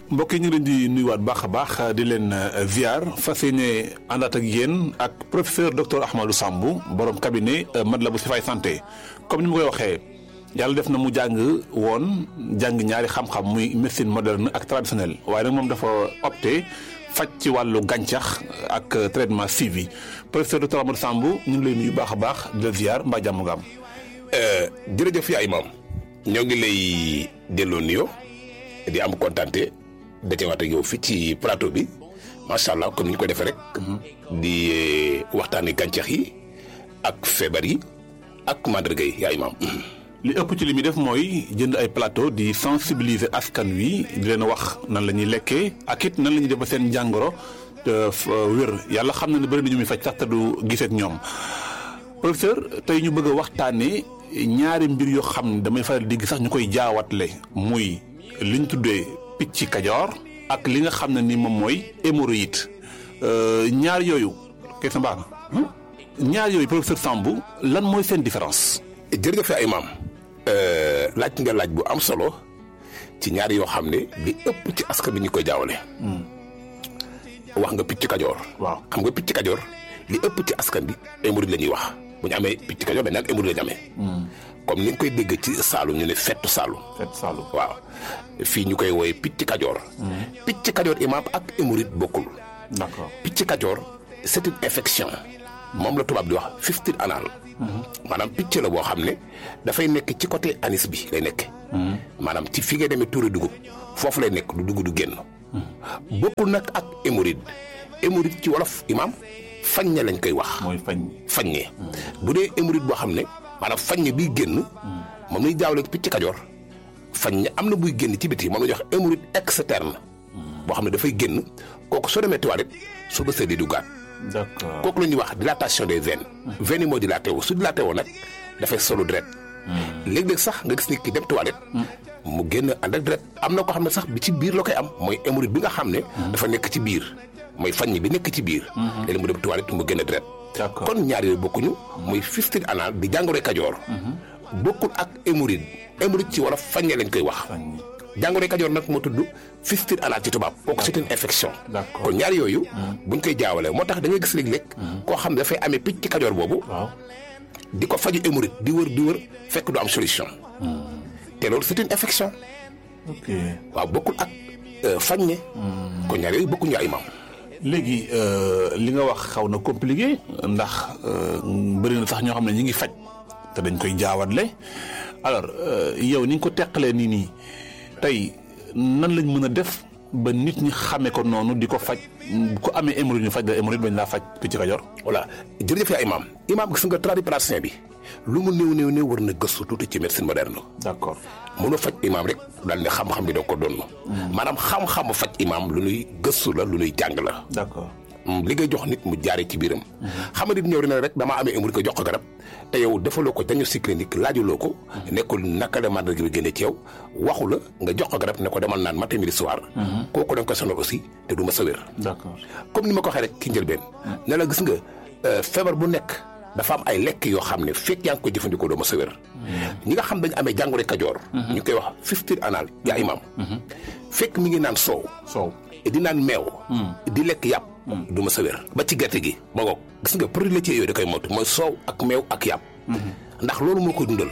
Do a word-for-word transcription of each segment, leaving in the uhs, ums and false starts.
mbokk yi ñu ngi leen di nuyuwaat baax a baax di leen ziar fas yéene àndaat ak yéen ak professeur docteur Ahmadou Samb borom cabinet Matlaboul Chifaay santé comme ni ma koy waxee yàlla def na mu jàng woon jàng ñaari xam-xam muy médecine moderne ak traditionnelle waaye nag moom dafa opté faj ci wàllu gàncax ak traitement suivi professeur docteur Ahmadou Samb ñu ngi lay nuyu baax a baax di la ziar mbaa jàmm nga am. jërëjëf yaa imaam ñoo ngi lay delloo nuyoo di am kontante dajewaat ak yow fii ci plateau bi macha allah comme ni ñu ko defee rek. di waxtaanee gàncax yi ak feebar yi ak màndarga yi yaa imaam. li ëpp ci li muy def mooy jënd ay plateau di sensibiliser askan wi di leen wax nan la ñuy lekkee ak it nan la ñuy def ba seen jàngoro wér yàlla xam na ne bëri na ñu muy faj sax te du gisee ak ñoom professeur tey ñu bëgg a waxtaanee ñaari mbir yoo xam ne damay faral di gis sax ñu koy jaawatle muy liñ tuddee picc kajoor ak li nga xam ne ni moom mooy hémorroïde ñaar yooyu kay sa mbaax na ñaar yooyu professeur Samb lan mooy seen différence. jërëjëf ay maam laaj nga laaj bu am solo ci ñaar yoo xam ne li ëpp ci askan bi ñu koy jaawale. wax nga picc kajoor. waaw xam nga picc kajoor li ëpp ci askan bi hémorroïde la ñuy wax bu ñu amee picc kajoor dañ naan hémorroïde la ñu amee. comme ni nga koy dégg ci Saalum ñu ne fettu Saalum. fettu Saalum waaw fii ñu koy wooye picc kajoor. picc kajoor imaam ak hémorroïde bokkul. d'accord picc kajoor c'est une infection. moom la tubaab di wax fistule anal. maanaam picc la boo xam ne dafay nekk ci côté anis bi lay nekk. maanaam ci fi ngay demee tuuri dugub foofu lay nekk du dugub du génn. bokkul nag ak hémorroïde hémorroïde ci wolof imaam faññe lañ koy wax. mooy fañ. faññe bu dee hémorroïde boo xam ne maanaam faññe biy génn. moom lañ jaawale picc kajoor. faññe am na buy génn ci biti moom la ñuy wax hémorroïde externe. boo xam ne dafay génn kooku soo demee toilette su bësee di duggaat. d'accord kooku la ñuy wax dilatation des veines. veines yi moo dilaté wu su dilaté woo nag dafay solu deret. léeg-léeg sax nga gis nit ki dem toilette. mu génn ànd ak deret am na ko xam ne sax bi ci biir la koy am mooy hémorroïde bi nga xam ne. dafa nekk ci biir mooy faññi bi nekk ci biir. léeg-léeg mu dem toilette mu génn deret. d'accord kon ñaar yooyu bokkuñu. muy fistule anal di jàngoro kajoor. bokkul ak hémorroïde hémorroïde ci wolof faññe lañ koy wax. jàngoro kajoor nag moo tudd fistule anal ci tubaab kooku c'est une infection. kon ñaar yooyu. buñ koy jaawalee moo tax da ngay gis léeg-léeg. koo xam ne dafay amee picc kajoor boobu. di ko faju hémorroïde di wër di wër fekk du am solution. te loolu c'est une infection. ok waaw bokkul ak faññe. kon ñaar yooyu bokkuñu ay maam. léegi li nga wax xaw na compliqué ndax bëri na sax ñoo xam ne ñi ngi faj te dañ koy jaawatle alors yow ni nga ko teqalee nii nii tey nan lañ mën a def ba nit ñi xamee ko noonu di ko faj ku amee hémorroïde ñu faj la hémorroïde bañ laa faj picc kajoor. voilà jërëjëf yaa imaam imaam gis nga tradipraticien bi lu mu néew néew néew war na gëstu tuuti ci médecine moderne. d'accord mënoo faj imaam rek daal ne xam-xam bi doo ko doon. maanaam xam-xamu faj imaam lu nuy gëstu la lu nuy jàng la. d'accord li ngay jox nit mu jaaree ci biiram. xam nga nit ñëw na rek damaa amee hémorroïde ko jox ko garab te yow defaloo ko diagnostic clinique laajuloo ko. nekkul naka la màndarga bi génne ci yow waxu la nga jox ko garab ne ko demal naan matin midi soir. kooku da nga koy sonal aussi te du ma sa wér. d'accord comme ni ma ko waxee rek ki njëlbeen. ne la gis nga feebar bu nekk dafa am ay lekk yoo xam ne fekk yaa ngi koy jëfandikoo doo ma sa wér. ñi nga xam dañu amee jàngoro kajoor. ñu koy wax fistule anal yaa imaam. fekk mi ngi naan soow. soow di naan meew. di lekk yàpp. du ma sa wér ba ci gerte gi ma ngoog gis nga produit laitier yooyu da koy moytu mooy soow ak meew ak yàpp. ndax loolu moo koy dundal.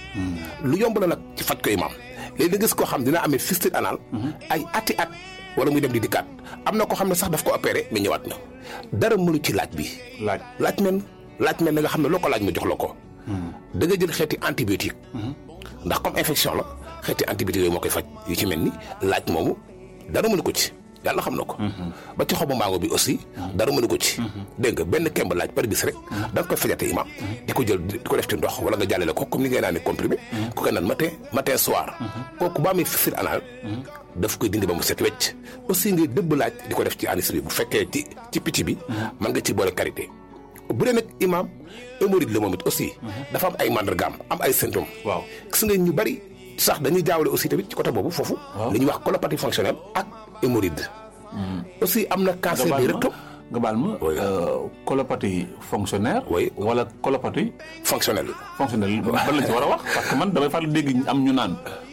lu yomb la nag ci faj ko imaam léegi da gis koo xam dina amee fistule anal. ay ati at wala muy dem di dikkaat am na koo xam ne sax daf ko opéré mais ñëwaat na dara mënu ci laaj bi. laaj laaj men laaj men na nga xam ne loo ko laaj ma jox la ko. da nga jël xeeti antibiotique. ndax comme infection la xeeti antibiotique yooyu moo koy faj yu ci mel ni laaj moomu dara mënu ko ci. yàlla xam na ko. ba ci xobu mango bi aussi. dara mënu ko ci. dégg nga benn kemb laaj par bis rek. da nga koy fajate imaam. di ko jël di ko def ci ndox wala nga jàllale ko comme ni ngay naan comprimé. ku koy naan matin matin soir. kooku ba amee fistule anal. daf koy dindi ba mu set wecc. aussi ngay dëbb laaj di ko def ci anis bi bu fekkee ci ci picc bi. mën nga ci boole karité. bu dee nag imaam hémorroïde la moom it aussi. dafa am ay màndargaam am ay symptômes. waaw gis nga ñu bari sax dañuy jaawale aussi tamit ci côté boobu foofu. li ñuy wax colopathie fonctionnelle ak hémorroïde. aussi am na cancer du rectum. nga baal ma colopathie fonctionnaire. oui wala colopathie fonctionnelle. fonctionnelle ban lañ ci war a wax parce que man damay faral dégg am ñu naan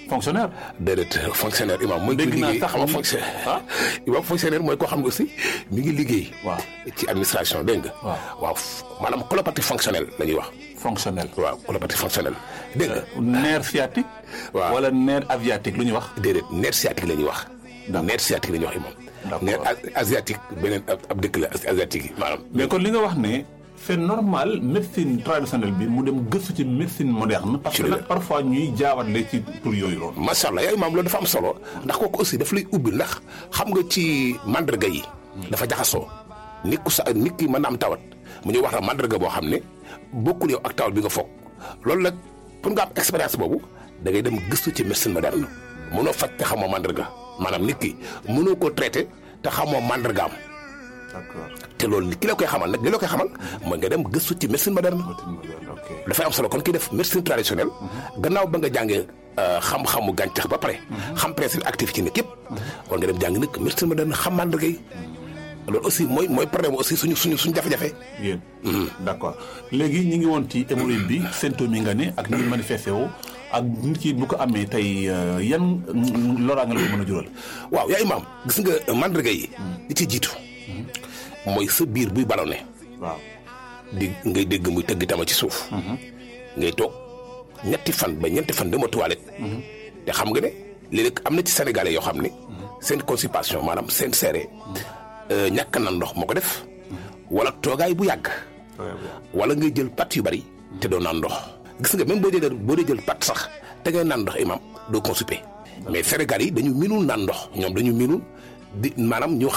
fonctionnaire. déedéet fonctionnaire imam mooy. dégg naa liggéey sax xam nga fonctionnaire. ah imam fonctionnaire mooy koo xam ne aussi mi ngi liggéey. waaw ci administration dégg nga. waaw waaw maanaam colopathie fonctionnelle la ñuy wax. fonctionnel. waaw colopathie fonctionnelle dégg nga. nerf sciatique. waaw wala nerf asiatique lu ñuy wax. déedéet nerf sciatique la ñuy wax. D'accord. nerf sciatique la ñuy wax imam. D'accord. nerf asiatique beneen ab dëkk la asiatique yi maanaam. mais kon li nga wax ne c'est normal médecine traditionnelle bi mu dem gëstu ci médecine moderne. parce que nag parfois ñuy jaawale ci tur yooyu noonu. macha allah yaay maam loolu dafa am solo ndax kooku aussi daf lay ubbi ndax xam nga ci mandarga yi. dafa jaxasoo nit ku sa nit ki mën na am tawat mu ñuy wax la mandarga boo xam ne bokkul yow ak tawat bi nga foog loolu nag pour nga am expérience boobu da ngay dem gëstu ci médecine moderne mënoo faj te xamoo mandarga maanaam nit ki mënoo koo traité te xamoo mandargaam. d'accord te loolu ki la koy xamal nag li la koy xamal mooy nga dem gëstu ci médecine moderne. ok dafay am solo kon ki def médecine traditionnelle gannaaw ba nga jàngee xam-xamu gàncax ba pare xam principe actif ci nit yëpp war nga dem jàng nag médecine moderne xam mandarga yi loolu aussi mooy mooy problème aussi suñu suñu suñu jafe-jafe. yéen d'accord léegi ñi ngi woon ci hémorroïde bi symptômes yi nga ne ak ni manifesté wu ak nit ki bu ko amee tey yan loraange la ko mën a jural. waaw yaa imaam gis nga mandarga yi li ci jiitu mooy sa biir buy ballonné waaw di ngay dégg muy tëgg tama ci suuf ngay toog ñetti fan ba ñeenti fan dama toilette te xam nga ne léeg-léeg am na ci sénégalais yoo xam ne seen constipation maanaam seen seere ñàkk na ndox moo ko def wala toogaay bu yàgg wala ngay jël pat yu bari te doo naan ndox gis nga même boo dee boo dee jël pat sax te ngay naan ndox imam doo constipé mais Sénégal yi dañu minul naan ndox ñoom dañu minul di maanaam ñu